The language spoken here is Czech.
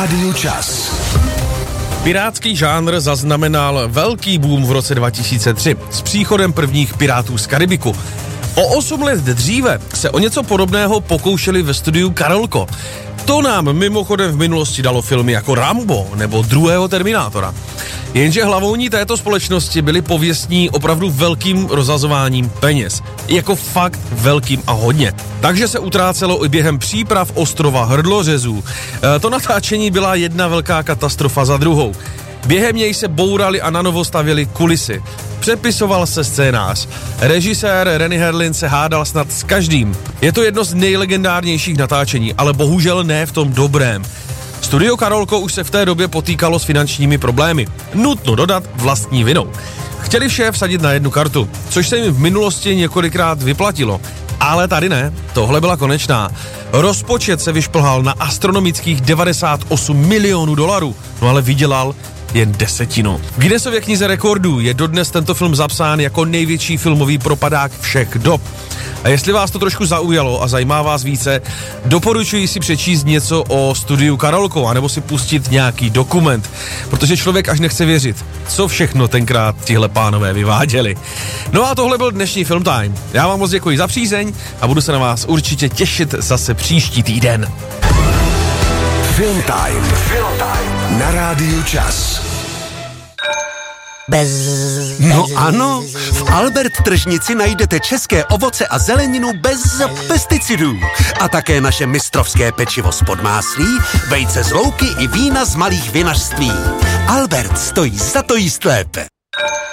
Rádiu Čas. Pirátský žánr zaznamenal velký boom v roce 2003 s příchodem prvních pirátů z Karibiku. O 8 let dříve se o něco podobného pokoušeli ve studiu Karolko. To nám mimochodem v minulosti dalo filmy jako Rambo nebo druhého Terminátora. Jenže hlavouní této společnosti byli pověstní opravdu velkým rozhazováním peněz. Jako fakt velkým a hodně. Takže se utrácelo i během příprav ostrova Hrdlořezů. To natáčení byla jedna velká katastrofa za druhou. Během něj se bourali a nanovo stavěli kulisy. Přepisoval se scénář. Režisér Renny Harlin se hádal snad s každým. Je to jedno z nejlegendárnějších natáčení, ale bohužel ne v tom dobrém. Studio Karolko už se v té době potýkalo s finančními problémy. Nutno dodat vlastní vinou. Chtěli vše vsadit na jednu kartu, což se jim v minulosti několikrát vyplatilo. Ale tady ne, tohle byla konečná. Rozpočet se vyšplhal na astronomických 98 milionů dolarů, no ale vydělal jen 10. V Guinnessově knize rekordů je dodnes tento film zapsán jako největší filmový propadák všech dob. A jestli vás to trošku zaujalo a zajímá vás více, doporučuji si přečíst něco o studiu Karolko, anebo si pustit nějaký dokument, protože člověk až nechce věřit, co všechno tenkrát tihle pánové vyváděli. No a tohle byl dnešní Film Time. Já vám moc děkuji za přízeň a budu se na vás určitě těšit zase příští týden. Film Time na Rádiu Čas. No ano, v Albert Tržnici najdete české ovoce a zeleninu bez pesticidů. A také naše mistrovské pečivo z Podmáslí, vejce z louky i vína z malých vinařství. Albert stojí za to jíst lépe.